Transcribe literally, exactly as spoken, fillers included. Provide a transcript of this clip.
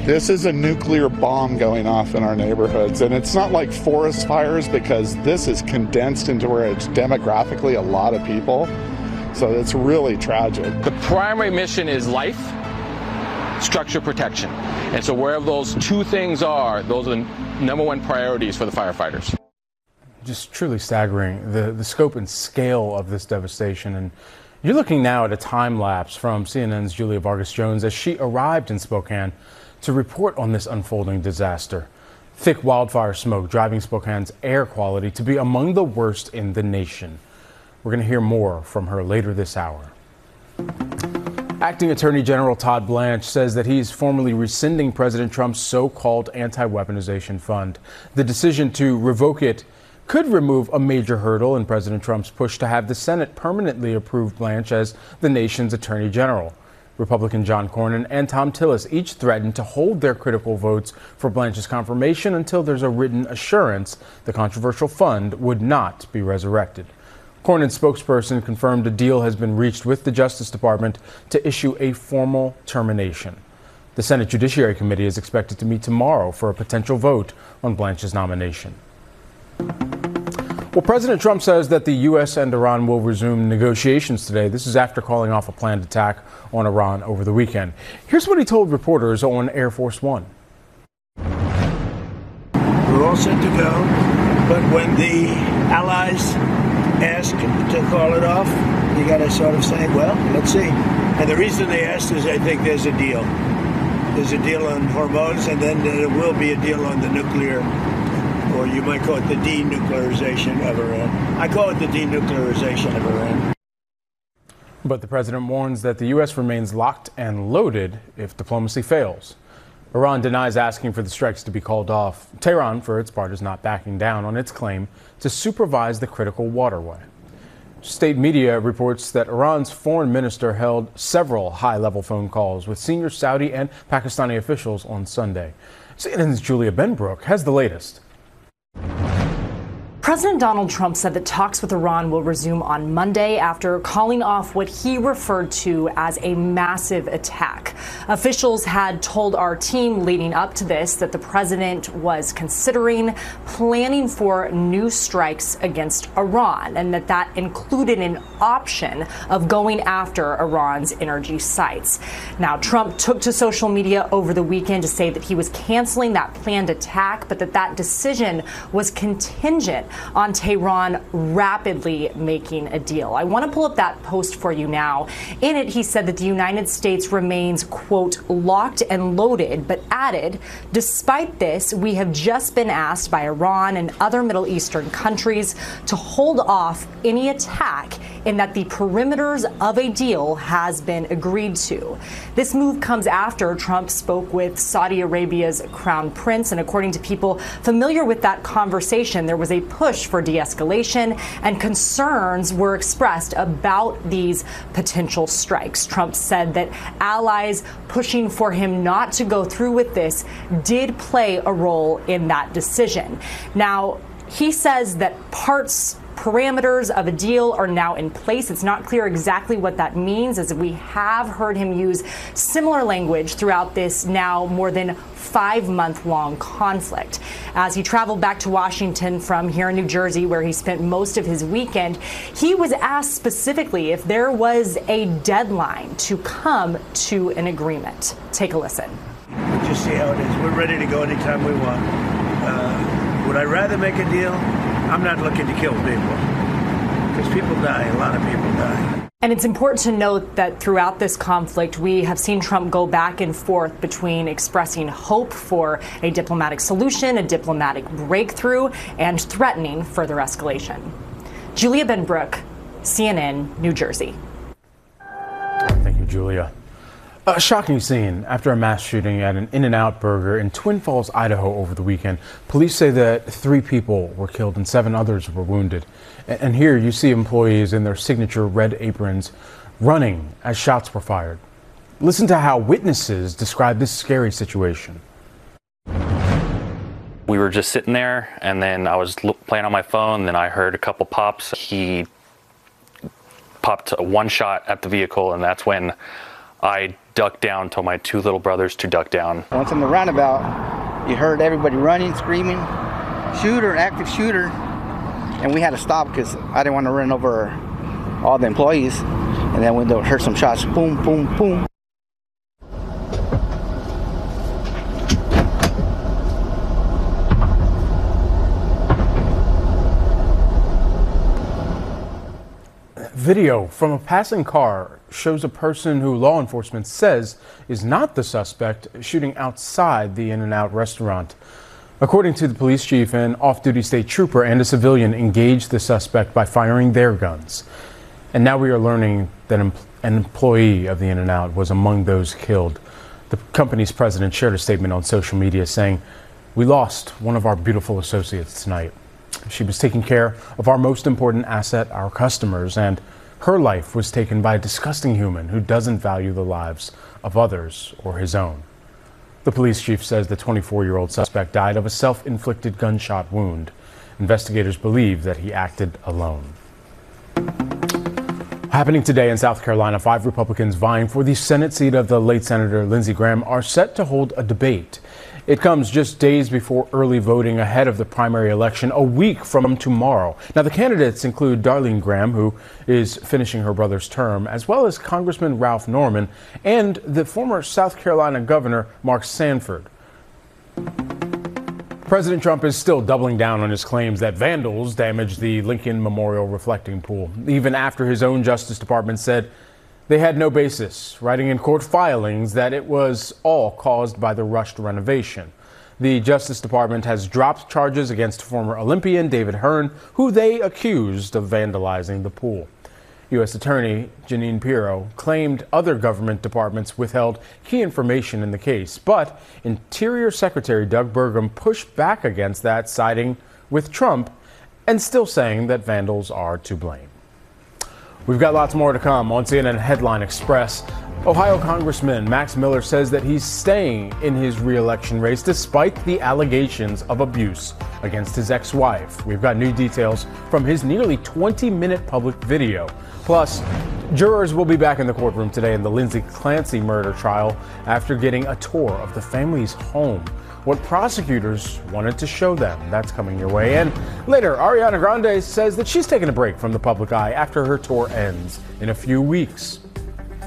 This is a nuclear bomb going off in our neighborhoods, and it's not like forest fires because this is condensed into where it's demographically a lot of people. So it's really tragic. The primary mission is life, structure protection. And so wherever those two things are, those are the number one priorities for the firefighters. Just truly staggering, the, the scope and scale of this devastation. And you're looking now at a time lapse from C N N's Julia Vargas Jones as she arrived in Spokane to report on this unfolding disaster. Thick wildfire smoke driving Spokane's air quality to be among the worst in the nation. We're going to hear more from her later this hour. Acting Attorney General Todd Blanche says that he's formally rescinding President Trump's so-called anti-weaponization fund. The decision to revoke it could remove a major hurdle in President Trump's push to have the Senate permanently approve Blanche as the nation's Attorney General. Republican John Cornyn and Thom Tillis each threatened to hold their critical votes for Blanche's confirmation until there's a written assurance the controversial fund would not be resurrected. Cornyn's spokesperson confirmed a deal has been reached with the Justice Department to issue a formal termination. The Senate Judiciary Committee is expected to meet tomorrow for a potential vote on Blanche's nomination. Well, President Trump says that the U S and Iran will resume negotiations today. This is after calling off a planned attack on Iran over the weekend. Here's what he told reporters on Air Force One. We're all set to go, but when the allies ask to call it off, you got to sort of say, well, let's see. And the reason they asked is I think there's a deal. There's a deal on hormones, and then there will be a deal on the nuclear, or you might call it the denuclearization of Iran. I call it the denuclearization of Iran. But the president warns that the U S remains locked and loaded if diplomacy fails. Iran denies asking for the strikes to be called off. Tehran, for its part, is not backing down on its claim to supervise the critical waterway. State media reports that Iran's foreign minister held several high-level phone calls with senior Saudi and Pakistani officials on Sunday. C N N's Julia Benbrook has the latest. President Donald Trump said that talks with Iran will resume on Monday after calling off what he referred to as a massive attack. Officials had told our team leading up to this that the president was considering planning for new strikes against Iran and that that included an option of going after Iran's energy sites. Now, Trump took to social media over the weekend to say that he was canceling that planned attack, but that that decision was contingent on Tehran rapidly making a deal. I want to pull up that post for you now. In it, he said that the United States remains, quote, locked and loaded, but added, despite this, we have just been asked by Iran and other Middle Eastern countries to hold off any attack and that the perimeters of a deal has been agreed to. This move comes after Trump spoke with Saudi Arabia's crown prince, and according to people familiar with that conversation, there was a push for de-escalation and concerns were expressed about these potential strikes. Trump said that allies pushing for him not to go through with this did play a role in that decision. Now, he says that parts parameters of a deal are now in place. It's not clear exactly what that means, as we have heard him use similar language throughout this now more than five-month-long conflict. As he traveled back to Washington from here in New Jersey, where he spent most of his weekend, he was asked specifically if there was a deadline to come to an agreement. Take a listen. We'll just see how it is. We're ready to go anytime we want. Uh, would I rather make a deal? I'm not looking to kill people, because people die. A lot of people die. And it's important to note that throughout this conflict, we have seen Trump go back and forth between expressing hope for a diplomatic solution, a diplomatic breakthrough, and threatening further escalation. Julia Benbrook, C N N, New Jersey. Thank you, Julia. A shocking scene after a mass shooting at an In-N-Out Burger in Twin Falls, Idaho over the weekend. Police say that three people were killed and seven others were wounded. And here you see employees in their signature red aprons running as shots were fired. Listen to how witnesses describe this scary situation. We were just sitting there, and then I was playing on my phone, and then I heard a couple pops. He popped one shot at the vehicle, and that's when I ducked down, told my two little brothers to duck down. Once in the roundabout, you heard everybody running, screaming, shooter, active shooter. And we had to stop because I didn't want to run over all the employees. And then we heard some shots, boom, boom, boom. Video from a passing car shows a person who law enforcement says is not the suspect shooting outside the In-N-Out restaurant. According to the police chief, an off-duty state trooper and a civilian engaged the suspect by firing their guns. And now we are learning that an employee of the In-N-Out was among those killed. The company's president shared a statement on social media saying, "We lost one of our beautiful associates tonight. She was taking care of our most important asset, our customers, and her life was taken by a disgusting human who doesn't value the lives of others or his own." The police chief says the twenty-four-year-old suspect died of a self-inflicted gunshot wound. Investigators believe that he acted alone. Happening today in South Carolina, five Republicans vying for the Senate seat of the late Senator Lindsey Graham are set to hold a debate. It comes just days before early voting ahead of the primary election a week from tomorrow. Now, the candidates include Darlene Graham, who is finishing her brother's term, as well as Congressman Ralph Norman and the former South Carolina Governor Mark Sanford. President Trump is still doubling down on his claims that vandals damaged the Lincoln Memorial reflecting pool, even after his own Justice Department said they had no basis, writing in court filings that it was all caused by the rushed renovation. The Justice Department has dropped charges against former Olympian David Hearn, who they accused of vandalizing the pool. U S Attorney Jeanine Pirro claimed other government departments withheld key information in the case, but Interior Secretary Doug Burgum pushed back against that, siding with Trump and still saying that vandals are to blame. We've got lots more to come on C N N Headline Express. Ohio Congressman Max Miller says that he's staying in his re-election race despite the allegations of abuse against his ex-wife. We've got new details from his nearly twenty-minute public video. Plus, jurors will be back in the courtroom today in the Lindsay Clancy murder trial after getting a tour of the family's home. What prosecutors wanted to show them. That's coming your way. And later, Ariana Grande says that she's taking a break from the public eye after her tour ends in a few weeks.